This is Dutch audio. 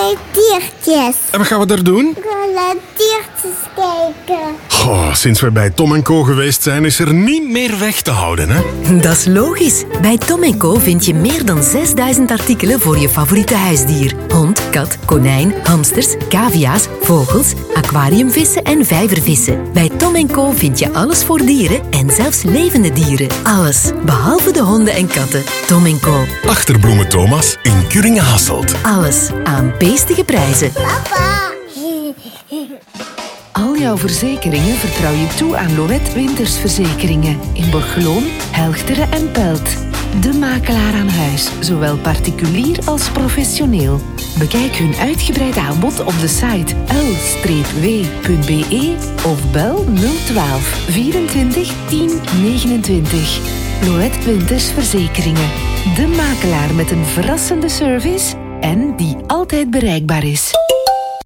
allerlei diertjes. En wat gaan we daar doen? Allerlei diertjes kijken. Oh, sinds we bij Tom & Co geweest zijn, is er niet meer weg te houden, hè? Dat is logisch. Bij Tom & Co vind je meer dan 6000 artikelen voor je favoriete huisdier. Hond, kat, konijn, hamsters, cavia's, vogels, aquariumvissen en vijvervissen. Bij Tom & Co vind je alles voor dieren en zelfs levende dieren. Alles, behalve de honden en katten. Tom & Co. Achterbloemen Thomas in Kuringen-Hasselt. Alles aan beestige prijzen. Papa. Al jouw verzekeringen vertrouw je toe aan Lorette Wintersverzekeringen in Borgeloon, Helchteren en Pelt. De makelaar aan huis, zowel particulier als professioneel. Bekijk hun uitgebreid aanbod op de site l-w.be of bel 012 24 10 29. Lorette Wintersverzekeringen. De makelaar met een verrassende service en die altijd bereikbaar is.